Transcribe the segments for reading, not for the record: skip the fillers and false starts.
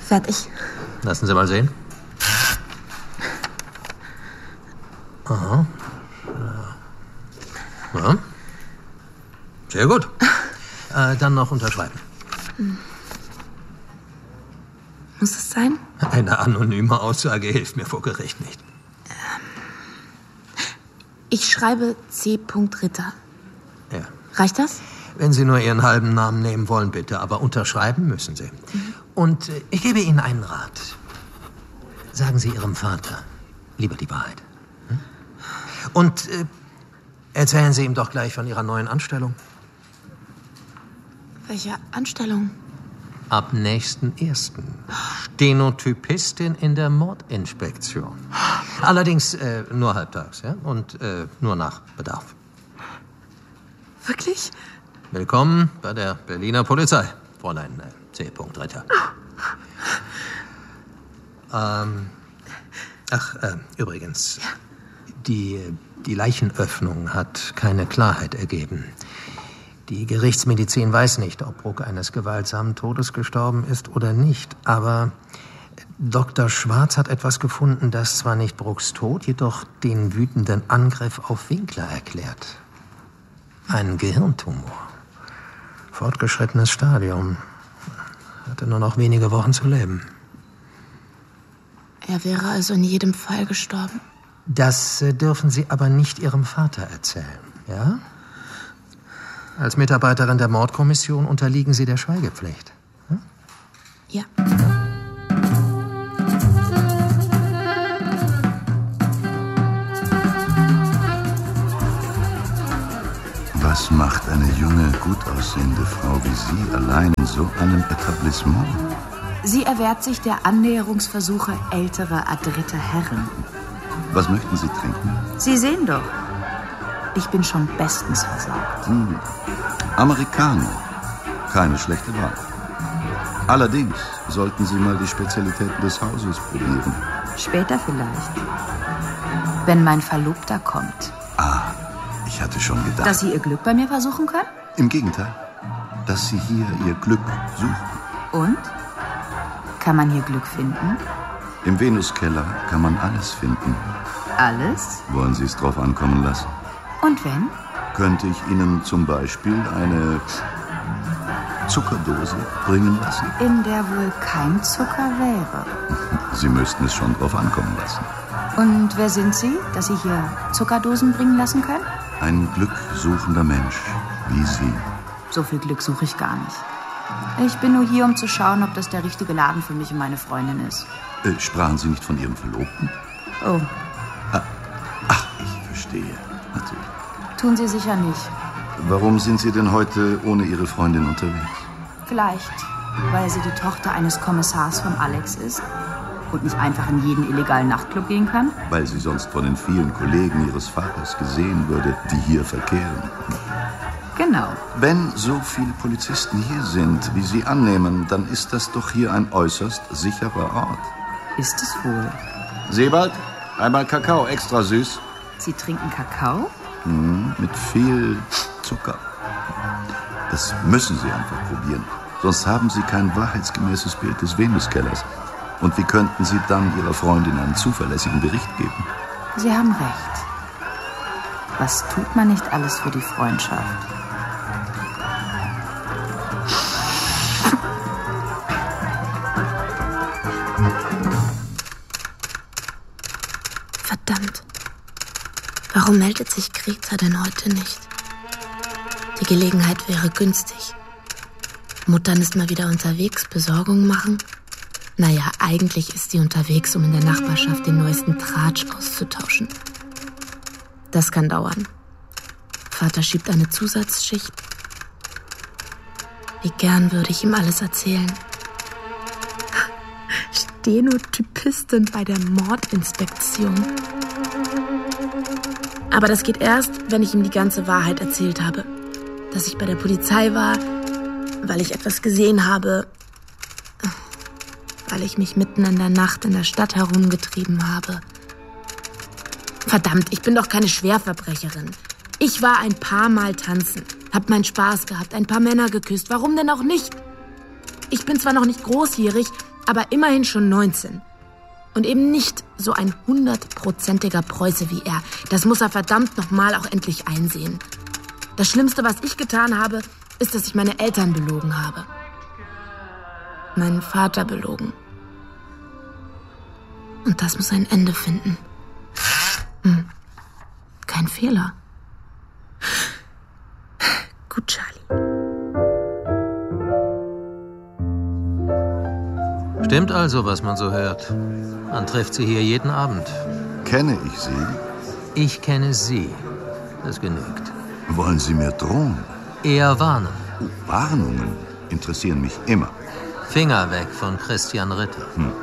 Fertig. Lassen Sie mal sehen. Aha. Ja. Sehr gut. Dann noch unterschreiben. Muss es sein? Eine anonyme Aussage hilft mir vor Gericht nicht. Ich schreibe C. Ritter. Ja. Reicht das? Wenn Sie nur Ihren halben Namen nehmen wollen, bitte. Aber unterschreiben müssen Sie. Und ich gebe Ihnen einen Rat. Sagen Sie Ihrem Vater lieber die Wahrheit. Hm? Und erzählen Sie ihm doch gleich von Ihrer neuen Anstellung. Welche Anstellung? Ab nächsten 1. Stenotypistin in der Mordinspektion. Allerdings nur halbtags, ja? Und nur nach Bedarf. Wirklich? Willkommen bei der Berliner Polizei, Fräulein C. Ritter. Übrigens, ja? Die Leichenöffnung hat keine Klarheit ergeben. Die Gerichtsmedizin weiß nicht, ob Bruck eines gewaltsamen Todes gestorben ist oder nicht. Aber Dr. Schwarz hat etwas gefunden, das zwar nicht Brucks Tod, jedoch den wütenden Angriff auf Winkler erklärt. Ein Gehirntumor. Fortgeschrittenes Stadium. Hatte nur noch wenige Wochen zu leben. Er wäre also in jedem Fall gestorben? Das dürfen Sie aber nicht Ihrem Vater erzählen, ja? Als Mitarbeiterin der Mordkommission unterliegen Sie der Schweigepflicht. Hm? Ja. Was macht eine junge, gut aussehende Frau wie Sie allein in so einem Etablissement? Sie erwehrt sich der Annäherungsversuche älterer, adretter Herren. Was möchten Sie trinken? Sie sehen doch. Ich bin schon bestens versorgt. Americano. Keine schlechte Wahl. Allerdings sollten Sie mal die Spezialitäten des Hauses probieren. Später vielleicht. Wenn mein Verlobter kommt. Ich hatte schon gedacht. Dass Sie Ihr Glück bei mir versuchen können? Im Gegenteil. Dass Sie hier Ihr Glück suchen. Und? Kann man hier Glück finden? Im Venuskeller kann man alles finden. Alles? Wollen Sie es drauf ankommen lassen? Und wenn? Könnte ich Ihnen zum Beispiel eine Zuckerdose bringen lassen? In der wohl kein Zucker wäre. Sie müssten es schon drauf ankommen lassen. Und wer sind Sie, dass Sie hier Zuckerdosen bringen lassen können? Ein glücksuchender Mensch, wie Sie. So viel Glück suche ich gar nicht. Ich bin nur hier, um zu schauen, ob das der richtige Laden für mich und meine Freundin ist. Sprachen Sie nicht von Ihrem Verlobten? Oh. Ach, ich verstehe. Natürlich. Tun Sie sicher nicht. Warum sind Sie denn heute ohne Ihre Freundin unterwegs? Vielleicht, weil sie die Tochter eines Kommissars von Alex ist und nicht einfach in jeden illegalen Nachtclub gehen kann? Weil sie sonst von den vielen Kollegen Ihres Vaters gesehen würde, die hier verkehren. Genau. Wenn so viele Polizisten hier sind, wie Sie annehmen, dann ist das doch hier ein äußerst sicherer Ort. Ist es wohl. Sebald, einmal Kakao, extra süß. Sie trinken Kakao? Mit viel Zucker. Das müssen Sie einfach probieren. Sonst haben Sie kein wahrheitsgemäßes Bild des Venuskellers. Und wie könnten Sie dann Ihrer Freundin einen zuverlässigen Bericht geben? Sie haben recht. Was tut man nicht alles für die Freundschaft? Verdammt. Warum meldet sich Greta denn heute nicht? Die Gelegenheit wäre günstig. Muttern ist mal wieder unterwegs, Besorgung machen. Naja, eigentlich ist sie unterwegs, um in der Nachbarschaft den neuesten Tratsch auszutauschen. Das kann dauern. Vater schiebt eine Zusatzschicht. Wie gern würde ich ihm alles erzählen. Stenotypistin bei der Mordinspektion. Aber das geht erst, wenn ich ihm die ganze Wahrheit erzählt habe. Dass ich bei der Polizei war, weil ich etwas gesehen habe, weil ich mich mitten in der Nacht in der Stadt herumgetrieben habe. Verdammt, ich bin doch keine Schwerverbrecherin. Ich war ein paar Mal tanzen, hab meinen Spaß gehabt, ein paar Männer geküsst. Warum denn auch nicht? ich bin zwar noch nicht großjährig, aber immerhin schon 19. Und eben nicht so ein 100%iger Preuße wie er. Das muss er verdammt nochmal auch endlich einsehen. Das Schlimmste, was ich getan habe, ist, dass ich meine Eltern belogen habe. Meinen Vater belogen. Und das muss ein Ende finden. Kein Fehler. Gut, Charlie. Stimmt also, was man so hört. Man trifft sie hier jeden Abend. Kenne ich Sie? Ich kenne Sie. Das genügt. Wollen Sie mir drohen? Eher warnen. Warnungen interessieren mich immer. Finger weg von Christian Ritter.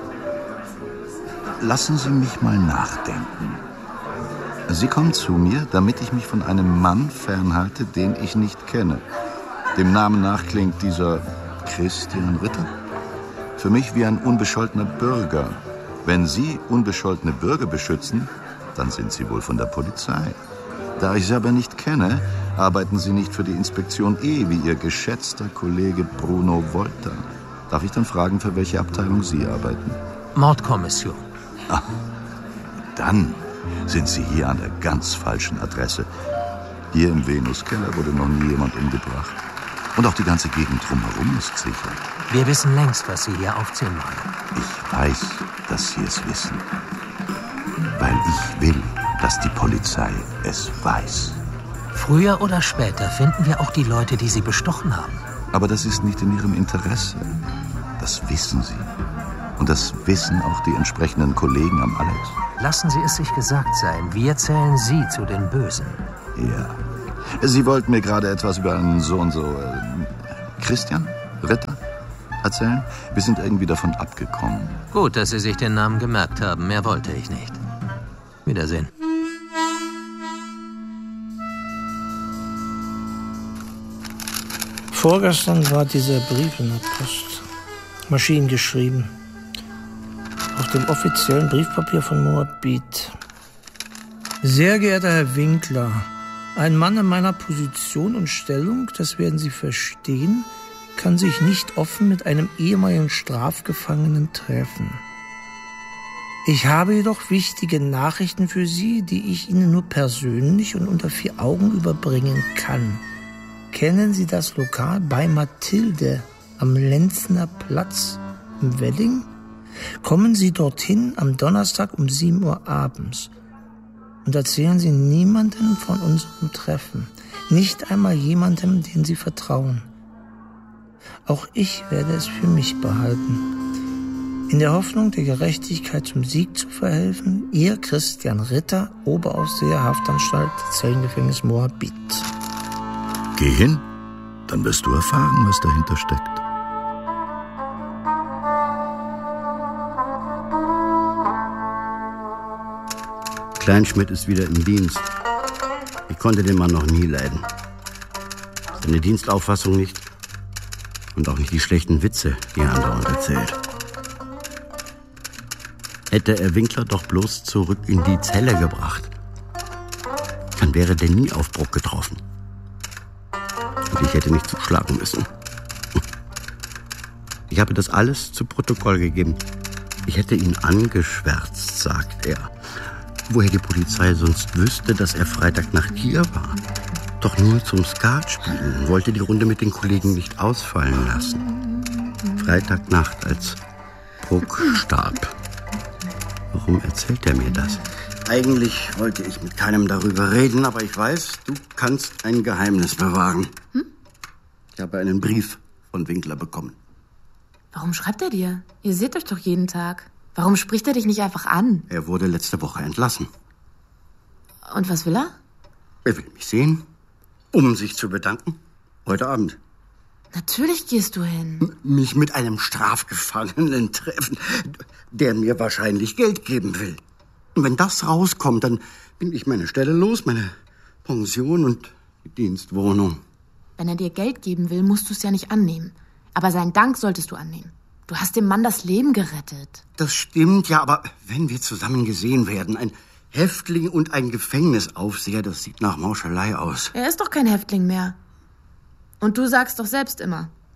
Lassen Sie mich mal nachdenken. Sie kommen zu mir, damit ich mich von einem Mann fernhalte, den ich nicht kenne. Dem Namen nach klingt dieser Christian Ritter für mich wie ein unbescholtener Bürger. Wenn Sie unbescholtene Bürger beschützen, dann sind Sie wohl von der Polizei. Da ich Sie aber nicht kenne, arbeiten Sie nicht für die Inspektion E, wie Ihr geschätzter Kollege Bruno Wolter. Darf ich dann fragen, für welche Abteilung Sie arbeiten? Mordkommission. Ah, dann sind Sie hier an der ganz falschen Adresse. Hier im Venuskeller wurde noch nie jemand umgebracht. Und auch die ganze Gegend drumherum ist sicher. Wir wissen längst, was Sie hier aufziehen wollen. Ich weiß, dass Sie es wissen. Weil ich will, dass die Polizei es weiß. Früher oder später finden wir auch die Leute, die Sie bestochen haben. Aber das ist nicht in Ihrem Interesse. Das wissen Sie. Und das wissen auch die entsprechenden Kollegen am Alex. Lassen Sie es sich gesagt sein, wir zählen Sie zu den Bösen. Ja. Sie wollten mir gerade etwas über einen so und so Christian Ritter erzählen? Wir sind irgendwie davon abgekommen. Gut, dass Sie sich den Namen gemerkt haben. Mehr wollte ich nicht. Wiedersehen. Vorgestern war dieser Brief in der Post. Maschinengeschrieben. Auf dem offiziellen Briefpapier von Moabit. Sehr geehrter Herr Winkler, ein Mann in meiner Position und Stellung, das werden Sie verstehen, kann sich nicht offen mit einem ehemaligen Strafgefangenen treffen. Ich habe jedoch wichtige Nachrichten für Sie, die ich Ihnen nur persönlich und unter 4 Augen überbringen kann. Kennen Sie das Lokal bei Mathilde am Lenzner Platz im Wedding? Kommen Sie dorthin am Donnerstag um 7 Uhr abends und erzählen Sie niemandem von unserem Treffen. Nicht einmal jemandem, den Sie vertrauen. Auch ich werde es für mich behalten. In der Hoffnung, der Gerechtigkeit zum Sieg zu verhelfen, Ihr Christian Ritter, Oberaufseher, Haftanstalt, Zellengefängnis Moabit. Geh hin, dann wirst du erfahren, was dahinter steckt. Kleinschmidt ist wieder im Dienst. Ich konnte den Mann noch nie leiden. Seine Dienstauffassung nicht und auch nicht die schlechten Witze, die er andauernd erzählt. Hätte er Winkler doch bloß zurück in die Zelle gebracht, dann wäre der nie auf Bruck getroffen. Und ich hätte nicht zuschlagen müssen. Ich habe das alles zu Protokoll gegeben. Ich hätte ihn angeschwärzt, sagt er. Woher die Polizei sonst wüsste, dass er Freitagnacht hier war. Doch nur zum Skat spielen, wollte die Runde mit den Kollegen nicht ausfallen lassen. Freitagnacht, als Bruck starb. Warum erzählt er mir das? Eigentlich wollte ich mit keinem darüber reden, aber ich weiß, du kannst ein Geheimnis bewahren. Ich habe einen Brief von Winkler bekommen. Warum schreibt er dir? Ihr seht euch doch jeden Tag. Warum spricht er dich nicht einfach an? Er wurde letzte Woche entlassen. Und was will er? Er will mich sehen, um sich zu bedanken. Heute Abend. Natürlich gehst du hin. Mich mit einem Strafgefangenen treffen, der mir wahrscheinlich Geld geben will. Und wenn das rauskommt, dann bin ich meine Stelle los, meine Pension und die Dienstwohnung. Wenn er dir Geld geben will, musst du es ja nicht annehmen. Aber seinen Dank solltest du annehmen. Du hast dem Mann das Leben gerettet. Das stimmt, ja, aber wenn wir zusammen gesehen werden, ein Häftling und ein Gefängnisaufseher, das sieht nach Mauschelei aus. Er ist doch kein Häftling mehr. Und du sagst doch selbst immer,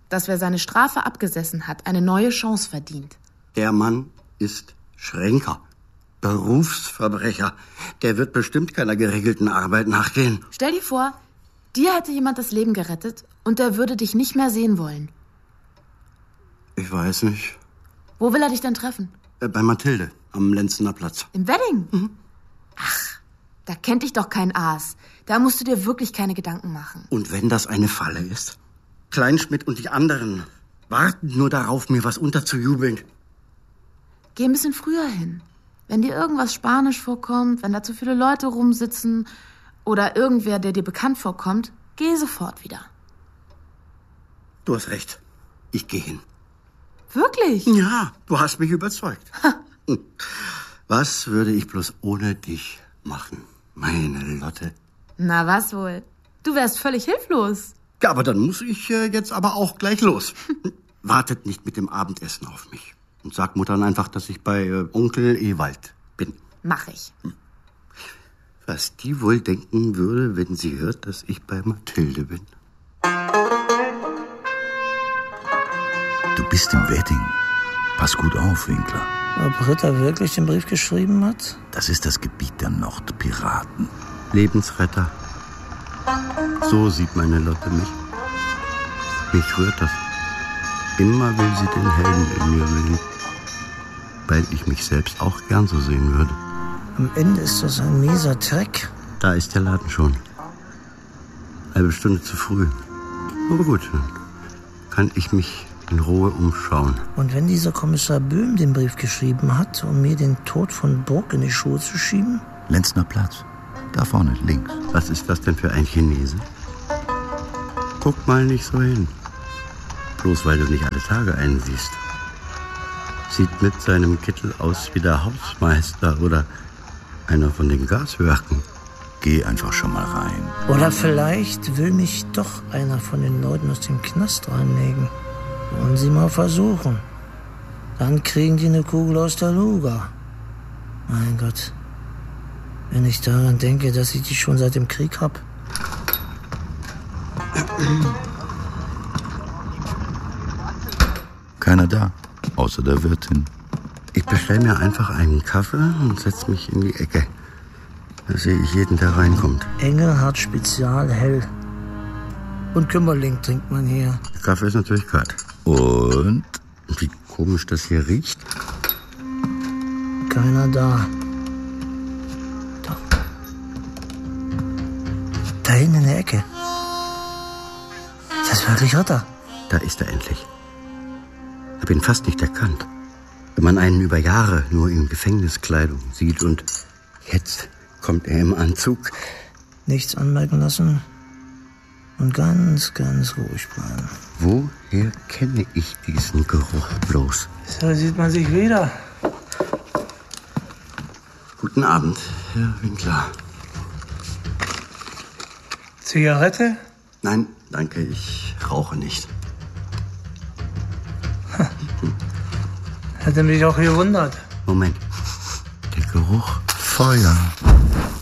dass wer seine Strafe abgesessen hat, eine neue Chance verdient. Der Mann ist Schränker, Berufsverbrecher. Der wird bestimmt keiner geregelten Arbeit nachgehen. Stell dir vor, dir hätte jemand das Leben gerettet und der würde dich nicht mehr sehen wollen. Ich weiß nicht. Wo will er dich denn treffen? Bei Mathilde, am Lenzener Platz. Im Wedding? Mhm. Ach, da kennt dich doch kein Aas. Da musst du dir wirklich keine Gedanken machen. Und wenn das eine Falle ist? Kleinschmidt und die anderen warten nur darauf, mir was unterzujubeln. Geh ein bisschen früher hin. Wenn dir irgendwas Spanisch vorkommt, wenn da zu viele Leute rumsitzen oder irgendwer, der dir bekannt vorkommt, geh sofort wieder. Du hast recht. Ich gehe hin. Wirklich? Ja, du hast mich überzeugt. Was würde ich bloß ohne dich machen, meine Lotte? Na, was wohl? Du wärst völlig hilflos. Ja, aber dann muss ich jetzt aber auch gleich los. Wartet nicht mit dem Abendessen auf mich. Und sagt Muttern einfach, dass ich bei Onkel Ewald bin. Mach ich. Was die wohl denken würde, wenn sie hört, dass ich bei Mathilde bin. Du bist im Wedding. Pass gut auf, Winkler. Ob Ritter wirklich den Brief geschrieben hat? Das ist das Gebiet der Nordpiraten. Lebensretter. So sieht meine Lotte mich. Mich rührt das. Immer will sie den Helden in mir sehen. Weil ich mich selbst auch gern so sehen würde. Am Ende ist das ein mieser Dreck. Da ist der Laden schon. Halbe Stunde zu früh. Aber gut, dann kann ich mich in Ruhe umschauen. Und wenn dieser Kommissar Böhm den Brief geschrieben hat, um mir den Tod von Burg in die Schuhe zu schieben? Lenzner Platz. Da vorne, links. Was ist das denn für ein Chinese? Guck mal nicht so hin. Bloß weil du nicht alle Tage einsiehst. Sieht mit seinem Kittel aus wie der Hausmeister oder einer von den Gaswerken. Geh einfach schon mal rein. Oder vielleicht will mich doch einer von den Leuten aus dem Knast reinlegen. Wollen Sie mal versuchen. Dann kriegen die eine Kugel aus der Luga. Mein Gott. Wenn ich daran denke, dass ich die schon seit dem Krieg hab. Keiner da, außer der Wirtin. Ich bestell mir einfach einen Kaffee und setz mich in die Ecke. Da sehe ich jeden, der reinkommt. Engelhardt Spezial hell. Und Kümmerling trinkt man hier. Der Kaffee ist natürlich kalt. Und? Wie komisch das hier riecht. Keiner da. Doch. Da hinten in der Ecke. Das ist wirklich Ritter. Da ist er endlich. Ich habe ihn fast nicht erkannt. Wenn man einen über Jahre nur in Gefängniskleidung sieht und jetzt kommt er im Anzug. Nichts anmerken lassen und ganz, ganz ruhig bleiben. Woher kenne ich diesen Geruch bloß? So sieht man sich wieder. Guten Abend, Herr Winkler. Zigarette? Nein, danke, ich rauche nicht. Hätte mich auch gewundert. Moment, der Geruch. Feuer.